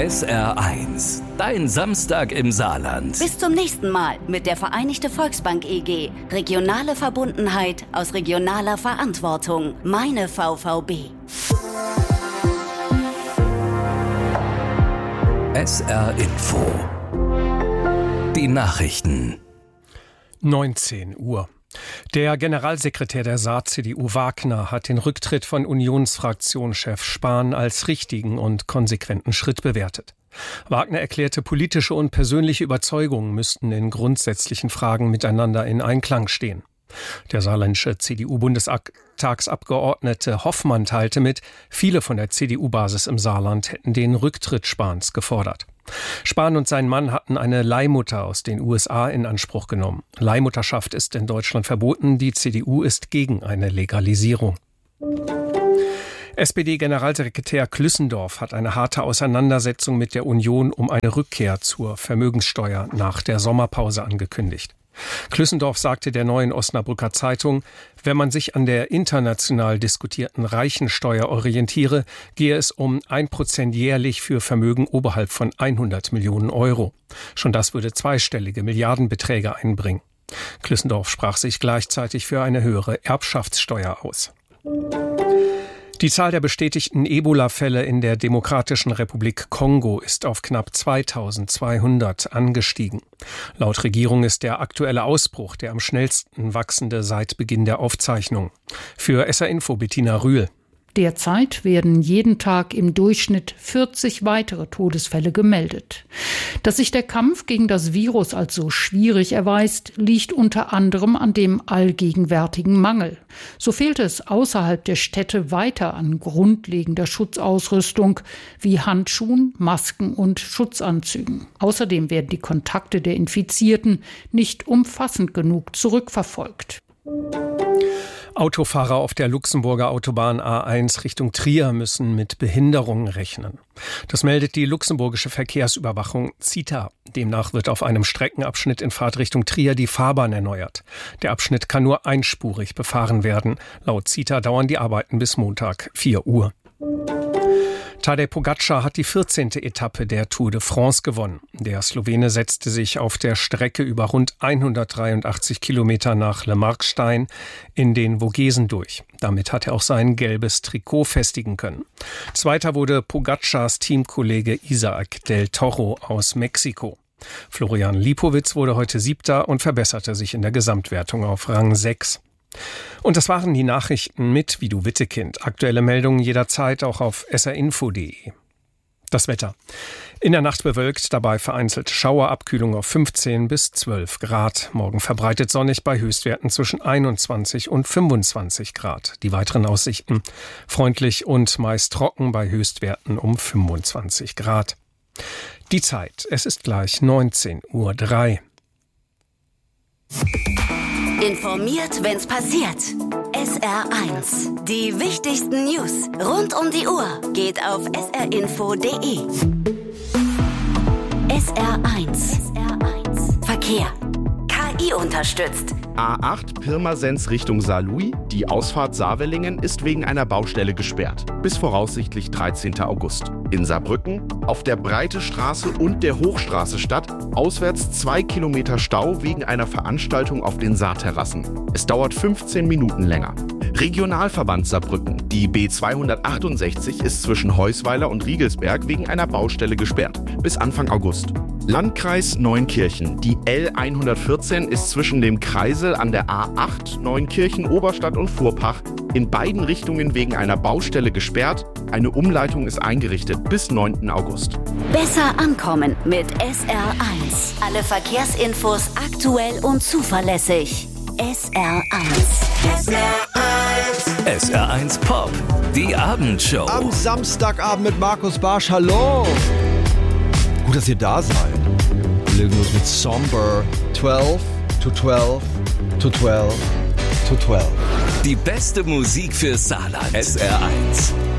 SR1, dein Samstag im Saarland. Bis zum nächsten Mal mit der Vereinigte Volksbank EG. Regionale Verbundenheit aus regionaler Verantwortung. Meine VVB. SR Info. Die Nachrichten. 19 Uhr. Der Generalsekretär der Saar-CDU Wagner hat den Rücktritt von Unionsfraktionschef Spahn als richtigen und konsequenten Schritt bewertet. Wagner erklärte, politische und persönliche Überzeugungen müssten in grundsätzlichen Fragen miteinander in Einklang stehen. Der saarländische CDU-Bundestagsabgeordnete Hoffmann teilte mit, viele von der CDU-Basis im Saarland hätten den Rücktritt Spahns gefordert. Spahn und sein Mann hatten eine Leihmutter aus den USA in Anspruch genommen. Leihmutterschaft ist in Deutschland verboten, die CDU ist gegen eine Legalisierung. SPD-Generalsekretär Klüssendorf hat eine harte Auseinandersetzung mit der Union um eine Rückkehr zur Vermögenssteuer nach der Sommerpause angekündigt. Klüssendorf sagte der Neuen Osnabrücker Zeitung, wenn man sich an der international diskutierten Reichensteuer orientiere, gehe es um 1% jährlich für Vermögen oberhalb von 100 Millionen Euro. Schon das würde zweistellige Milliardenbeträge einbringen. Klüssendorf sprach sich gleichzeitig für eine höhere Erbschaftssteuer aus. Die Zahl der bestätigten Ebola-Fälle in der Demokratischen Republik Kongo ist auf knapp 2200 angestiegen. Laut Regierung ist der aktuelle Ausbruch der am schnellsten wachsende seit Beginn der Aufzeichnung. Für SR Info Bettina Rühl. Derzeit werden jeden Tag im Durchschnitt 40 weitere Todesfälle gemeldet. Dass sich der Kampf gegen das Virus als so schwierig erweist, liegt unter anderem an dem allgegenwärtigen Mangel. So fehlt es außerhalb der Städte weiter an grundlegender Schutzausrüstung wie Handschuhen, Masken und Schutzanzügen. Außerdem werden die Kontakte der Infizierten nicht umfassend genug zurückverfolgt. Autofahrer auf der Luxemburger Autobahn A1 Richtung Trier müssen mit Behinderungen rechnen. Das meldet die luxemburgische Verkehrsüberwachung CITA. Demnach wird auf einem Streckenabschnitt in Fahrtrichtung Trier die Fahrbahn erneuert. Der Abschnitt kann nur einspurig befahren werden. Laut CITA dauern die Arbeiten bis Montag 4 Uhr. Tadej Pogačar hat die 14. Etappe der Tour de France gewonnen. Der Slowene setzte sich auf der Strecke über rund 183 Kilometer nach Le Markstein in den Vogesen durch. Damit hat er auch sein gelbes Trikot festigen können. Zweiter wurde Pogačars Teamkollege Isaac del Toro aus Mexiko. Florian Lipowitz wurde heute 7. und verbesserte sich in der Gesamtwertung auf Rang 6. Und das waren die Nachrichten mit Vidu Wittekind. Aktuelle Meldungen jederzeit auch auf srinfo.de. Das Wetter. In der Nacht bewölkt, dabei vereinzelt Schauerabkühlung auf 15 bis 12 Grad. Morgen verbreitet sonnig bei Höchstwerten zwischen 21 und 25 Grad. Die weiteren Aussichten freundlich und meist trocken bei Höchstwerten um 25 Grad. Die Zeit, es ist gleich 19:03 Uhr. Informiert, wenn's passiert. SR1. Die wichtigsten News rund um die Uhr geht auf srinfo.de. SR1. Verkehr. KI unterstützt. A8 Pirmasens Richtung Saarlouis. Die Ausfahrt Saarwellingen ist wegen einer Baustelle gesperrt. Bis voraussichtlich 13. August. In Saarbrücken auf der Breite Straße und der Hochstraße statt. Auswärts 2 Kilometer Stau wegen einer Veranstaltung auf den Saarterrassen. Es dauert 15 Minuten länger. Regionalverband Saarbrücken. Die B268 ist zwischen Heusweiler und Riegelsberg wegen einer Baustelle gesperrt. Bis Anfang August. Landkreis Neunkirchen. Die L114 ist zwischen dem Kreisel an der A8 Neunkirchen, Oberstadt und Furpach in beiden Richtungen wegen einer Baustelle gesperrt. Eine Umleitung ist eingerichtet bis 9. August. Besser ankommen mit SR1. Alle Verkehrsinfos aktuell und zuverlässig. SR1. SR1 Pop, die Abendshow. Am Samstagabend mit Markus Barsch. Hallo. Gut, dass ihr da seid. Wir legen los mit Somber 12 to 12 to 12 to 12. Die beste Musik für Saarland. SR1.